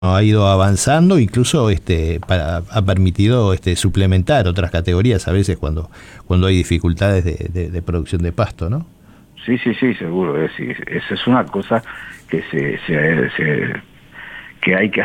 ha ido avanzando, incluso ha permitido suplementar otras categorías a veces cuando hay dificultades de producción de pasto, ¿no? Sí, sí, sí, seguro. Esa es una cosa que que hay que